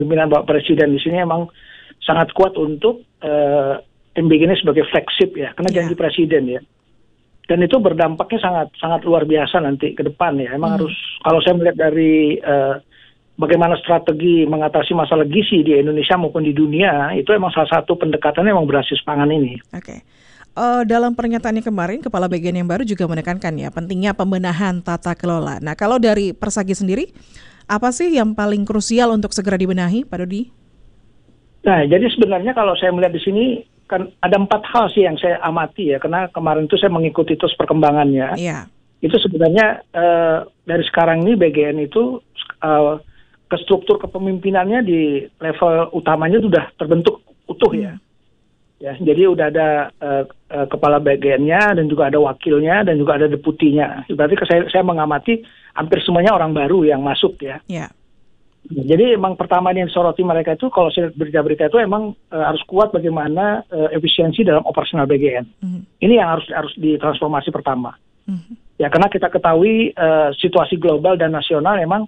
pimpinan Bapak Presiden di sini emang sangat kuat untuk MBG ini sebagai flagship ya, karena janji Presiden ya. Dan itu berdampaknya sangat luar biasa nanti ke depan ya. Emang harus, kalau saya melihat dari bagaimana strategi mengatasi masalah gizi di Indonesia maupun di dunia, itu emang salah satu pendekatannya emang berbasis pangan ini. Oke. Dalam pernyataannya kemarin, Kepala BGN yang baru juga menekankan ya pentingnya pembenahan tata kelola. Nah, kalau dari Persagi sendiri, apa sih yang paling krusial untuk segera dibenahi, Pak Dodi? Nah, jadi sebenarnya kalau saya melihat di sini kan ada 4 hal sih yang saya amati ya, karena kemarin itu saya mengikuti terus perkembangannya. Iya. Itu sebenarnya dari sekarang ini BGN itu ke struktur kepemimpinannya di level utamanya sudah terbentuk utuh ya. Ya, jadi udah ada kepala BGN-nya dan juga ada wakilnya dan juga ada deputinya. Berarti saya mengamati hampir semuanya orang baru yang masuk ya. Yeah. Jadi emang pertama yang disoroti mereka itu kalau saya berita-berita itu emang harus kuat bagaimana efisiensi dalam operasional BGN. Ini yang harus ditransformasi pertama. Ya karena kita ketahui situasi global dan nasional emang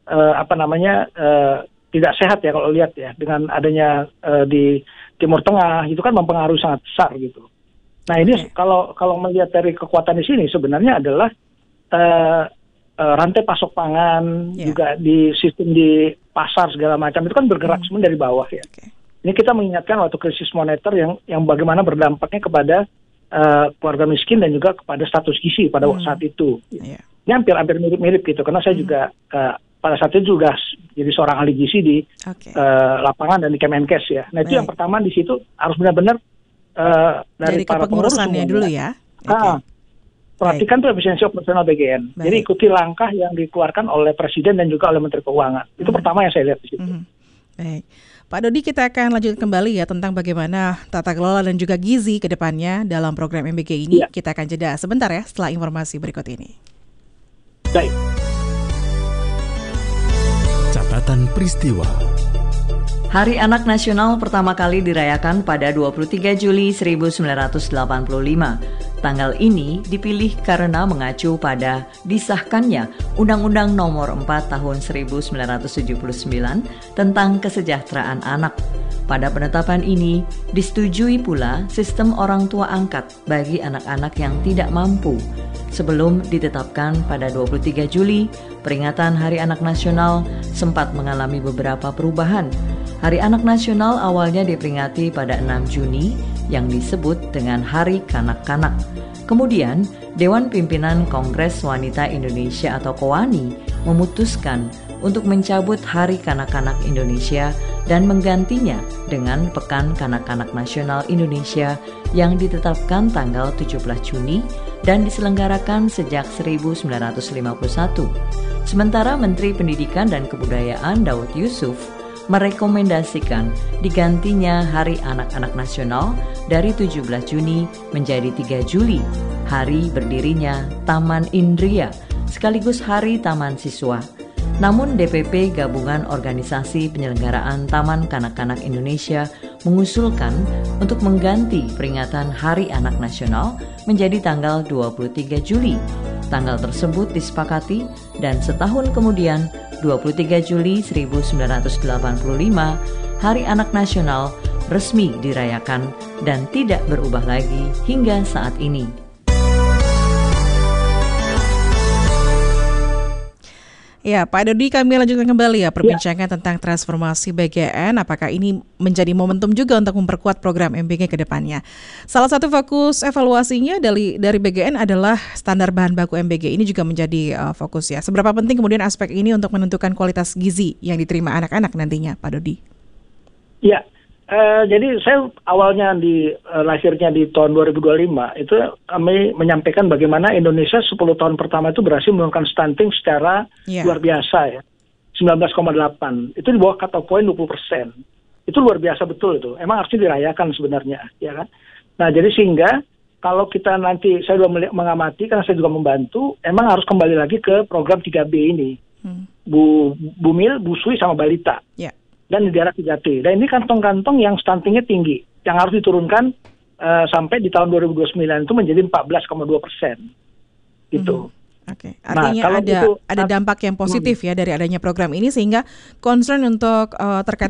tidak sehat ya kalau lihat ya dengan adanya di Timur Tengah itu kan mempengaruhi sangat besar gitu. Nah ini kalau melihat dari kekuatan di sini sebenarnya adalah rantai pasok pangan juga di sistem di pasar segala macam itu kan bergerak semua dari bawah ya. Ini kita mengingatkan waktu krisis moneter yang bagaimana berdampaknya kepada keluarga miskin dan juga kepada status gizi pada saat itu. Ini hampir mirip gitu karena saya juga pada saat itu juga jadi seorang ahli gizi di lapangan dan di Kemenkes ya. Nah itu yang pertama di situ harus benar-benar dari para kepengurusannya dulu ya. Perhatikan tuh efisiensi operasional BGN. Jadi ikuti langkah yang dikeluarkan oleh Presiden dan juga oleh Menteri Keuangan. Itu pertama yang saya lihat di situ. Baik. Pak Dodi, kita akan lanjut kembali ya tentang bagaimana tata kelola dan juga gizi ke depannya dalam program MBG ini. Kita akan jeda sebentar ya setelah informasi berikut ini. Baik. Catatan peristiwa. Hari Anak Nasional pertama kali dirayakan pada 23 Juli 1985. Tanggal ini dipilih karena mengacu pada disahkannya Undang-Undang Nomor 4 Tahun 1979 tentang Kesejahteraan Anak. Pada penetapan ini disetujui pula sistem orang tua angkat bagi anak-anak yang tidak mampu. Sebelum ditetapkan pada 23 Juli, peringatan Hari Anak Nasional sempat mengalami beberapa perubahan. Hari Anak Nasional awalnya diperingati pada 6 Juni yang disebut dengan Hari Kanak-Kanak. Kemudian, Dewan Pimpinan Kongres Wanita Indonesia atau KOWANI memutuskan untuk mencabut Hari Kanak-Kanak Indonesia dan menggantinya dengan Pekan Kanak-Kanak Nasional Indonesia yang ditetapkan tanggal 17 Juni dan diselenggarakan sejak 1951. Sementara Menteri Pendidikan dan Kebudayaan Daud Yusuf merekomendasikan digantinya Hari Anak-Anak Nasional dari 17 Juni menjadi 3 Juli, hari berdirinya Taman Indria, sekaligus Hari Taman Siswa. Namun DPP Gabungan Organisasi Penyelenggaraan Taman Kanak-Kanak Indonesia mengusulkan untuk mengganti peringatan Hari Anak Nasional menjadi tanggal 23 Juli. Tanggal tersebut disepakati dan setahun kemudian 23 Juli 1985, Hari Anak Nasional resmi dirayakan dan tidak berubah lagi hingga saat ini. Ya, Pak Dodi, kami lanjutkan kembali ya perbincangan tentang transformasi BGN. Apakah ini menjadi momentum juga untuk memperkuat program MBG ke depannya? Salah satu fokus evaluasinya dari BGN adalah standar bahan baku MBG. Ini juga menjadi fokus ya. Seberapa penting kemudian aspek ini untuk menentukan kualitas gizi yang diterima anak-anak nantinya, Pak Dodi? Ya, jadi saya awalnya lahirnya di tahun 2025 itu kami menyampaikan bagaimana Indonesia 10 tahun pertama itu berhasil menurunkan stunting secara luar biasa ya, 19,8. Itu di bawah cut off point 20%. Itu luar biasa betul itu. Emang harusnya dirayakan sebenarnya, ya kan? Nah, jadi sehingga kalau kita nanti, saya juga mengamati karena saya juga membantu, emang harus kembali lagi ke program 3B ini. Bumil, Busui sama Balita. Dan di daerah 3T. Dan ini kantong-kantong yang stuntingnya tinggi, yang harus diturunkan sampai di tahun 2029 itu menjadi 14,2%. Gitu. Oke, artinya ada dampak yang positif ya dari adanya program ini, sehingga concern untuk terkait